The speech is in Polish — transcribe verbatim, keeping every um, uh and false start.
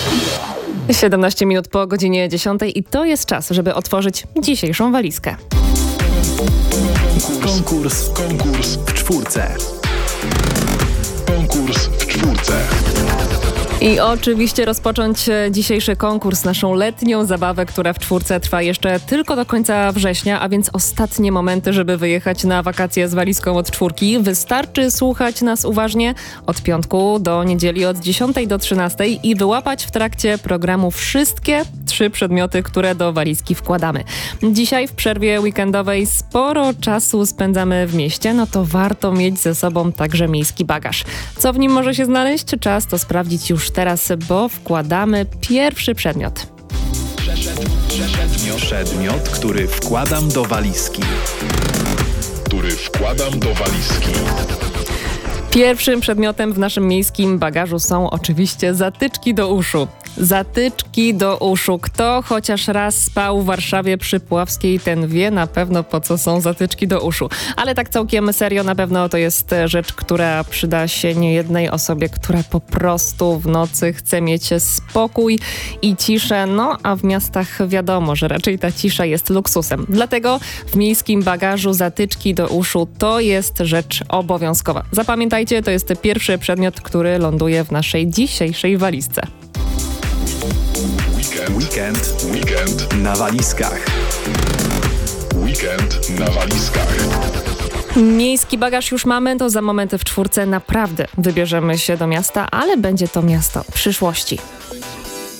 siedemnaście minut po godzinie dziesiątej i to jest czas, żeby otworzyć dzisiejszą walizkę. Konkurs, konkurs w czwórce. Konkurs w czwórce. I oczywiście rozpocząć dzisiejszy konkurs, naszą letnią zabawę, która w czwórce trwa jeszcze tylko do końca września, a więc ostatnie momenty, żeby wyjechać na wakacje z walizką od czwórki. Wystarczy słuchać nas uważnie od piątku do niedzieli od dziesiątej do trzynastej i wyłapać w trakcie programu wszystkie trzy przedmioty, które do walizki wkładamy. Dzisiaj w przerwie weekendowej sporo czasu spędzamy w mieście, no to warto mieć ze sobą także miejski bagaż. Co w nim może się znaleźć? Czas to sprawdzić już teraz, bo wkładamy pierwszy przedmiot. Przedmiot, przedmiot, który wkładam do walizki. Który wkładam do walizki. Pierwszym przedmiotem w naszym miejskim bagażu są oczywiście zatyczki do uszu. Zatyczki do uszu. Kto chociaż raz spał w Warszawie przy Puławskiej, ten wie na pewno, po co są zatyczki do uszu. Ale tak całkiem serio, na pewno to jest rzecz, która przyda się niejednej osobie, która po prostu w nocy chce mieć spokój i ciszę. No a w miastach wiadomo, że raczej ta cisza jest luksusem. Dlatego w miejskim bagażu zatyczki do uszu to jest rzecz obowiązkowa. Zapamiętajcie, to jest pierwszy przedmiot, który ląduje w naszej dzisiejszej walizce. Weekend, weekend, weekend na walizkach. Weekend na walizkach. Miejski bagaż już mamy, to za moment w czwórce naprawdę wybierzemy się do miasta, ale będzie to miasto przyszłości.